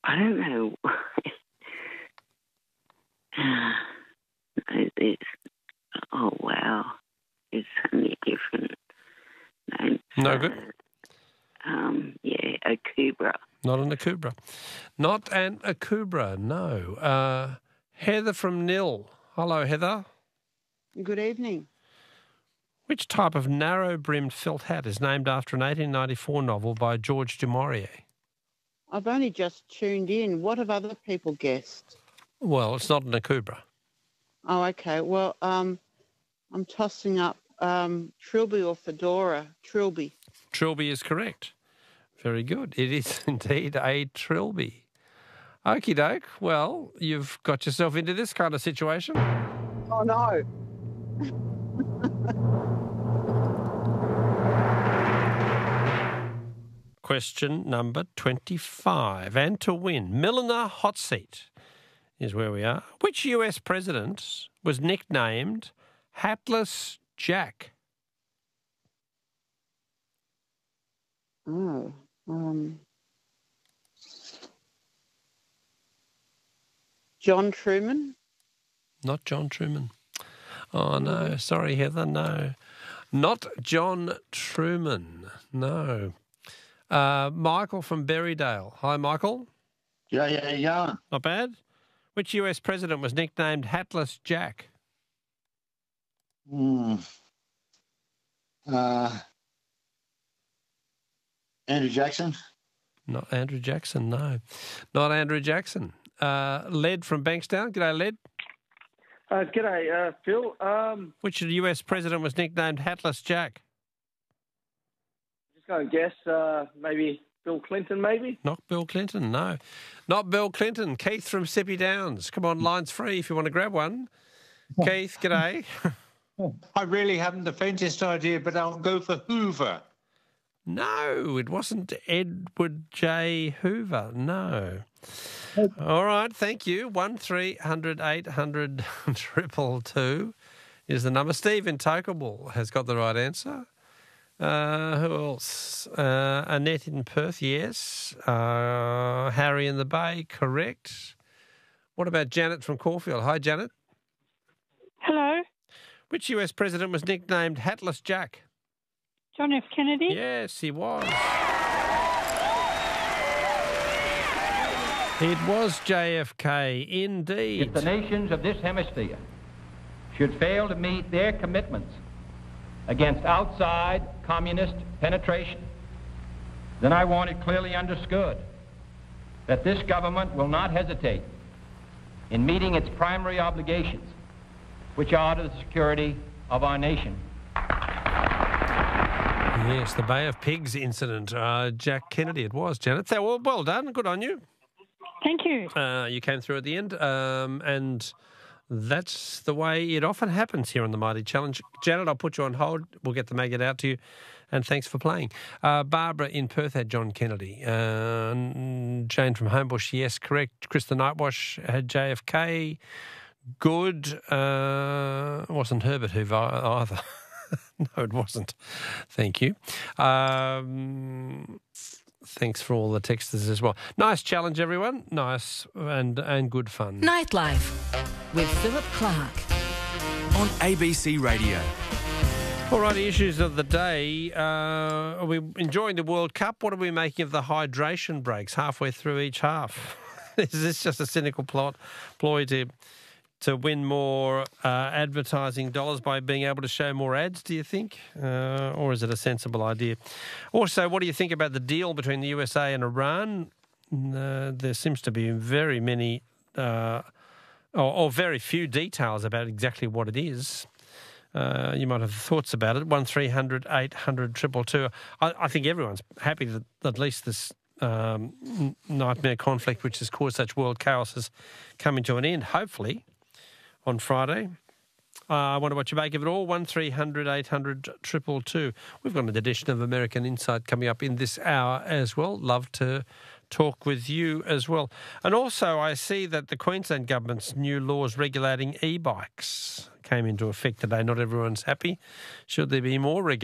I don't know. There's, oh, wow. There's so many different names. No good? Yeah, a Akubra. Not an Akubra. Not an Akubra, no. Heather from Nil. Hello, Heather. Good evening. Which type of narrow-brimmed felt hat is named after an 1894 novel by George du Maurier? I've only just tuned in. What have other people guessed? Well, it's not an Akubra. Oh, okay. Well, I'm tossing up Trilby or Fedora. Trilby. Trilby is correct. Very good. It is indeed a Trilby. Okie doke. Well, you've got yourself into this kind of situation. Oh, no. Question number 25. And to win, Milliner Hot Seat is where we are. Which US president was nicknamed Hatless Jack? Oh, John Truman? Not John Truman. Oh, no. Sorry, Heather, no. Not John Truman, no. Michael from Berrydale. Hi, Michael. Yeah. Not bad. Which US president was nicknamed Hatless Jack? Andrew Jackson? Not Andrew Jackson, no. Not Andrew Jackson. Led from Bankstown. G'day, Led. G'day, Phil. Which US president was nicknamed Hatless Jack? Just going to guess, maybe Bill Clinton, maybe? Not Bill Clinton, no. Not Bill Clinton. Keith from Sippy Downs. Come on, line's free if you want to grab one. Keith, g'day. I really haven't the faintest idea, but I'll go for Hoover. No, it wasn't Edward J. Hoover, no. All right, thank you. 1300 800 222 is the number. Steve in Tokable has got the right answer. Who else? Annette in Perth, yes. Harry in the Bay, correct. What about Janet from Caulfield? Hi, Janet. Hello. Which US president was nicknamed Hatless Jack? John F. Kennedy? Yes, he was. It was JFK, indeed. If the nations of this hemisphere should fail to meet their commitments against outside communist penetration, then I want it clearly understood that this government will not hesitate in meeting its primary obligations, which are to the security of our nation. Yes, the Bay of Pigs incident. Jack Kennedy, it was, Janet. Well done. Good on you. Thank you. You came through at the end, and that's the way it often happens here on the Mighty Challenge. Janet, I'll put you on hold. We'll get the maggot out to you, and thanks for playing. Barbara in Perth had John Kennedy. Jane from Homebush, yes, correct. Chris the Nightwash had JFK. Good. It wasn't Herbert Hoover either. No, it wasn't. Thank you. Thanks for all the texters as well. Nice challenge, everyone. Nice and good fun. Nightlife with Philip Clark on ABC Radio. All right, the issues of the day. Are we enjoying the World Cup? What are we making of the hydration breaks halfway through each half? Is this just a cynical ploy to win more advertising dollars by being able to show more ads, do you think? Or is it a sensible idea? Also, what do you think about the deal between the USA and Iran? There seems to be very many or very few details about exactly what it is. You might have thoughts about it. 1300 800 222. I think everyone's happy that at least this nightmare conflict which has caused such world chaos is coming to an end, hopefully, on Friday. I wonder what you make of it all. 1300 800 222. We've got an edition of American Insight coming up in this hour as well. Love to talk with you as well. And also I see that the Queensland government's new laws regulating e-bikes came into effect today. Not everyone's happy. Should there be more